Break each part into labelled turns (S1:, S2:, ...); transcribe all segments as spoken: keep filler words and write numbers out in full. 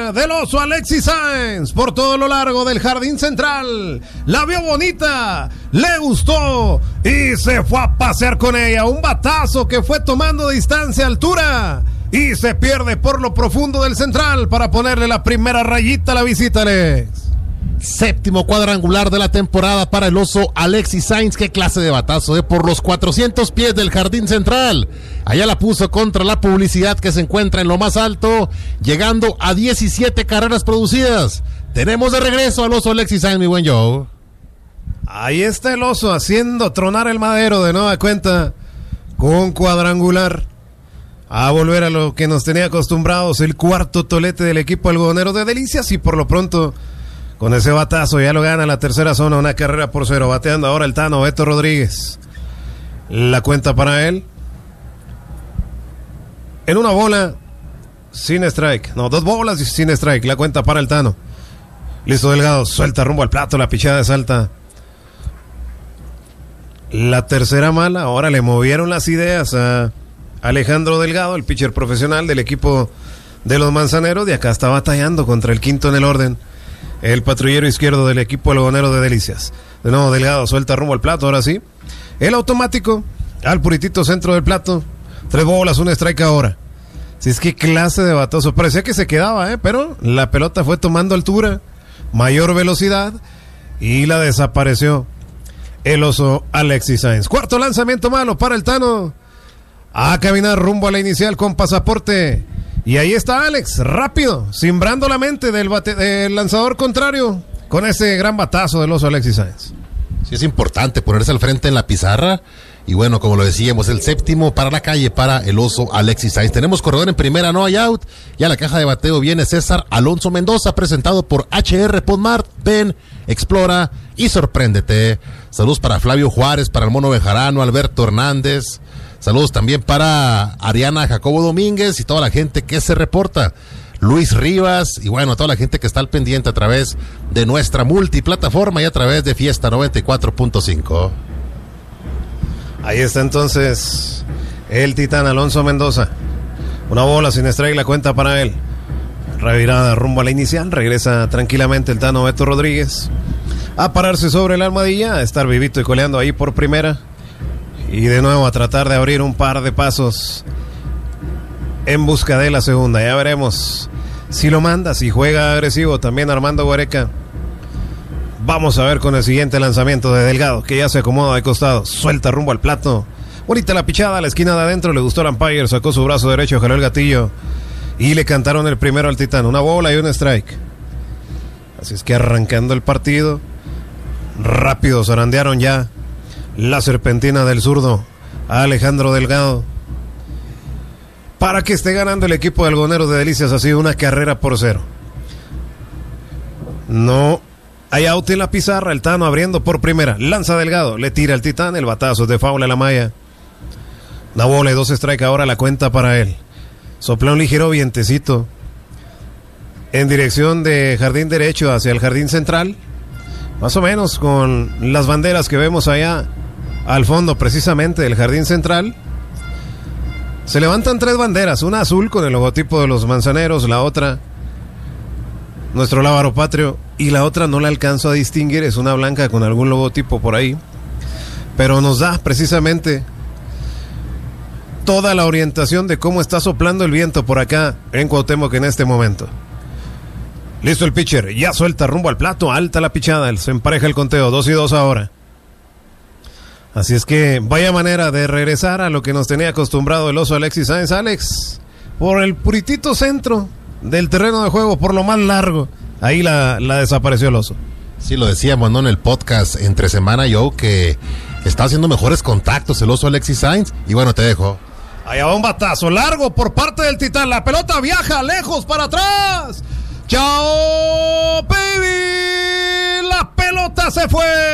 S1: carrera del oso Alexis Sáenz por todo lo largo del jardín central. La vio bonita, le gustó y se fue a pasear con ella. Un batazo que fue tomando distancia, altura, y se pierde por lo profundo del central para ponerle la primera rayita a la visita, Alex.
S2: Séptimo cuadrangular de la temporada para el oso Alexis Sáenz. Qué clase de batazo, eh, por los cuatrocientos pies del jardín central. Allá la puso contra la publicidad que se encuentra en lo más alto, llegando a diecisiete carreras producidas. Tenemos de regreso al oso Alexis Sáenz, mi buen Joe.
S1: Ahí está el oso haciendo tronar el madero de nueva cuenta con cuadrangular. A volver a lo que nos tenía acostumbrados, el cuarto tolete del equipo algodonero de Delicias, y por lo pronto con ese batazo ya lo gana la tercera zona, una carrera por cero. Bateando ahora el Tano Beto Rodríguez. La cuenta para él. En una bola, sin strike. No, dos bolas y sin strike. La cuenta para el Tano. Listo Delgado, suelta rumbo al plato, la pichada de salta. La tercera mala, ahora le movieron las ideas a Alejandro Delgado, el pitcher profesional del equipo de los Manzaneros. De acá está batallando contra el quinto en el orden, el patrullero izquierdo del equipo algodonero de Delicias. De nuevo Delgado suelta rumbo al plato, ahora sí. El automático al puritito centro del plato. Tres bolas, un strike ahora. Si es que clase de batazo. Parecía que se quedaba, ¿eh? Pero la pelota fue tomando altura, mayor velocidad, y la desapareció el oso Alexis Sáenz. Cuarto lanzamiento malo para el Tano. A caminar rumbo a la inicial con pasaporte. Y ahí está Alex, rápido, cimbrando la mente del, bate, del lanzador contrario con ese gran batazo del oso Alexis Sáenz.
S2: Sí, es importante ponerse al frente en la pizarra. Y bueno, como lo decíamos, el séptimo para la calle para el oso Alexis Sáenz. Tenemos corredor en primera, no hay out. Ya a la caja de bateo viene César Alonso Mendoza, presentado por H R Podmart. Ven, explora y sorpréndete. Saludos para Flavio Juárez, para el Mono Bejarano, Alberto Hernández. Saludos también para Ariana Jacobo Domínguez y toda la gente que se reporta. Luis Rivas y bueno, toda la gente que está al pendiente a través de nuestra multiplataforma y a través de Fiesta noventa y cuatro punto cinco.
S1: Ahí está entonces el titán Alonso Mendoza. Una bola sin strike, la cuenta para él. Revirada rumbo a la inicial, regresa tranquilamente el Tano Beto Rodríguez a pararse sobre la almohadilla, a estar vivito y coleando ahí por primera. Y de nuevo a tratar de abrir un par de pasos en busca de la segunda. Ya veremos si lo manda, si juega agresivo también Armando Guareca. Vamos a ver con el siguiente lanzamiento de Delgado, que ya se acomoda de costado. Suelta rumbo al plato. Bonita la pichada a la esquina de adentro. Le gustó el umpire, sacó su brazo derecho, jaló el gatillo y le cantaron el primero al titán. Una bola y un strike. Así es que arrancando el partido, rápido zarandearon ya la serpentina del zurdo a Alejandro Delgado para que esté ganando el equipo de algodoneros de Delicias. Ha sido una carrera por cero. No hay out en la pizarra. El Tano abriendo por primera. Lanza Delgado, le tira el titán. El batazo de faula a la malla. Una bola y dos strike ahora la cuenta para él. Sopla un ligero vientecito en dirección de jardín derecho hacia el jardín central. Más o menos con las banderas que vemos allá al fondo precisamente del jardín central. Se levantan tres banderas, una azul con el logotipo de los Manzaneros, la otra nuestro lábaro patrio, y la otra no la alcanzo a distinguir, es una blanca con algún logotipo por ahí, pero nos da precisamente toda la orientación de cómo está soplando el viento por acá en Cuauhtémoc en este momento. Listo el pitcher, ya suelta rumbo al plato, alta la pichada, se empareja el conteo, dos y dos ahora. Así es que vaya manera de regresar a lo que nos tenía acostumbrado el oso Alexis Sáenz. Alex, por el puritito centro del terreno de juego, por lo más largo, ahí la, la desapareció el oso.
S2: Sí, lo decíamos, ¿no? En el podcast entre semana, Joe, que está haciendo mejores contactos el oso Alexis Sáenz. Y bueno, te dejo.
S1: Allá va un batazo largo por parte del titán. La pelota viaja lejos para atrás. ¡Chao, baby! La pelota se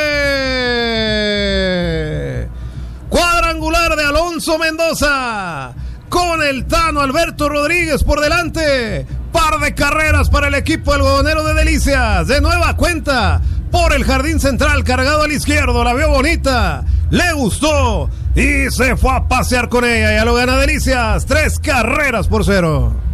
S1: fue. Cuadrangular de Alonso Mendoza con el Tano Alberto Rodríguez por delante. Par de carreras para el equipo algodonero de Delicias. De nueva cuenta por el jardín central, cargado al izquierdo. La vio bonita, le gustó y se fue a pasear con ella. Ya lo gana Delicias. Tres carreras por cero.